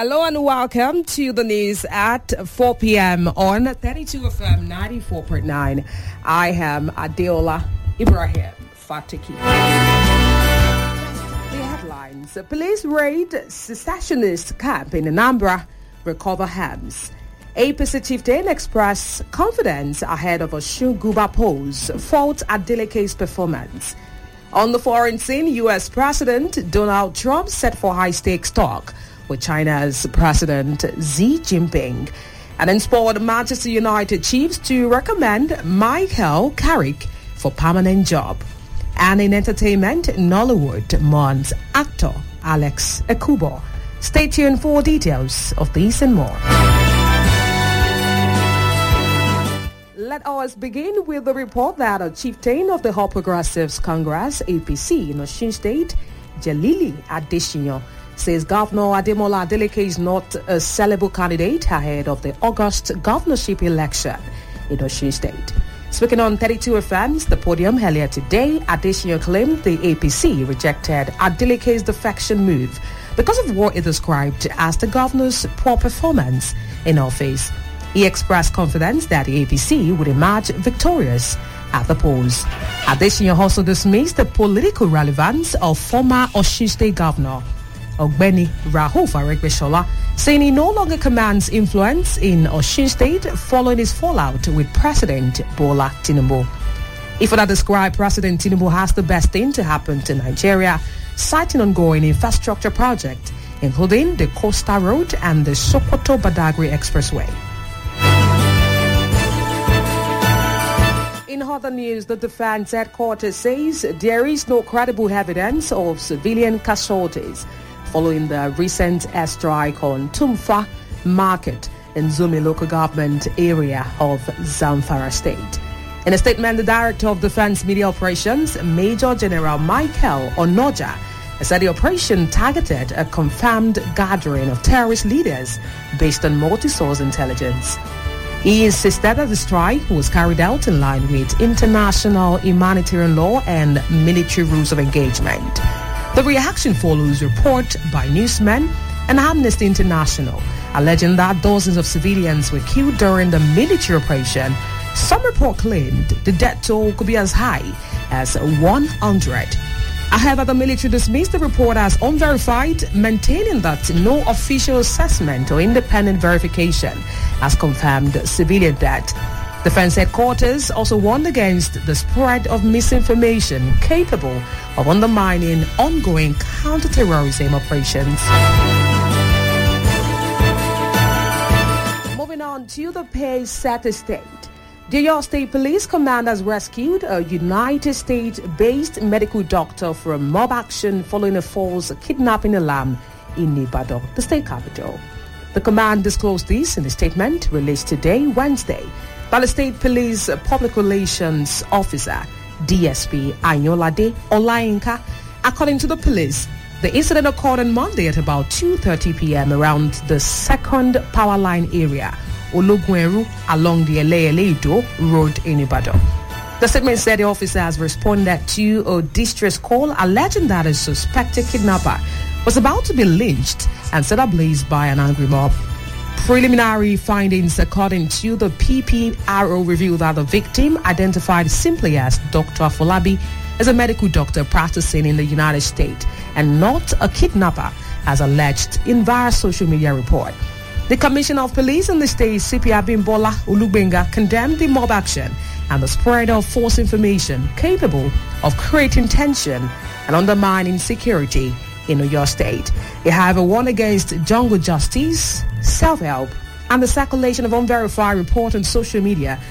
Hello and welcome to the news at 4 p.m. on 32 FM 94.9. I am Adeola Ibrahim Fatiki. The headlines: Police raid secessionist camp in Anambra, recover arms. APC chieftain express confidence ahead of Osun Guba polls, fault Adeleke's performance. On the foreign scene, U.S. President Donald Trump set for high-stakes talk with China's President Xi Jinping. And in sport, Manchester United chiefs to recommend Michael Carrick for permanent job. And in entertainment, Nollywood mourns actor Alex Ekubo. Stay tuned for details of these and more. Let us begin with the report that a chieftain of the All Progressives Congress, APC, in Osun State, Jalili Adesina, says Governor Ademola Adeleke is not a sellable candidate ahead of the August governorship election in Osun State. Speaking on 32 FM's The Podium earlier today, Adesina claimed the APC rejected Adeleke's defection move because of what it described as the governor's poor performance in office. He expressed confidence that the APC would emerge victorious at the polls. Adesina also dismissed the political relevance of former Osun State Governor Ogbeni Rahul Aregbesola, saying he no longer commands influence in Osun State following his fallout with President Bola Tinubu. He further described President Tinubu has the best thing to happen to Nigeria, citing ongoing infrastructure projects, including the Coastal Road and the Sokoto-Badagry Expressway. In other news, the defense headquarters says there is no credible evidence of civilian casualties following the recent airstrike on Tumfa Market in Zumi local government area of Zamfara State. In a statement, the Director of Defense Media Operations, Major General Michael Onoja, said the operation targeted a confirmed gathering of terrorist leaders based on multi-source intelligence. He insisted that the strike was carried out in line with international humanitarian law and military rules of engagement. The reaction follows report by newsmen and Amnesty International alleging that dozens of civilians were killed during the military operation. Some report claimed the death toll could be as high as 100. However, the military dismissed the report as unverified, maintaining that no official assessment or independent verification has confirmed civilian death. Defense headquarters also warned against the spread of misinformation capable of undermining ongoing counter-terrorism operations. Moving on to the Pay-Set State. The Oyo State Police Command has rescued a United States-based medical doctor from mob action following a false kidnapping alarm in Ibadan, the state capital. The command disclosed this in a statement released today, Wednesday, by the State Police Public Relations Officer, DSP Anyolade Olayinka. According to the police, the incident occurred on Monday at about 2:30 p.m. around the second power line area, Ologweru, along the Ele-Ele-Ido Road in Ibadan. The statement said the officer has responded to a distress call alleging that a suspected kidnapper was about to be lynched and set ablaze by an angry mob. Preliminary findings according to the PPRO revealed that the victim, identified simply as Dr. Afolabi, is a medical doctor practicing in the United States and not a kidnapper, as alleged in various social media reports. The Commissioner of Police in the state, CP Abimbola Olubenga, condemned the mob action and the spread of false information capable of creating tension and undermining security in Oyo State. He, however, warned against jungle justice, self-help, and the circulation of unverified reports on social media